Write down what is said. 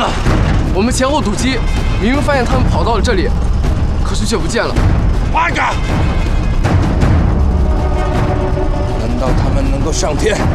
呢？ 我们前后堵击，明明发现他们跑到了这里，可是却不见了。 八个！难道他们能够上天？